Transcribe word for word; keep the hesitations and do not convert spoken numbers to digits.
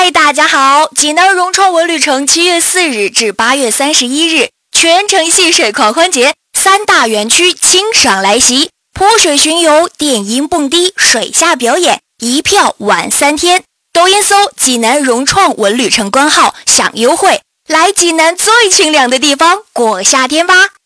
嗨，大家好！济南融创文旅城七月四日至八月三十一日全城戏水狂欢节，三大园区清爽来袭，泼水巡游、电音蹦迪、水下表演，一票玩三天。抖音搜济南融创文旅城官号享优惠，来济南最清凉的地方过夏天吧！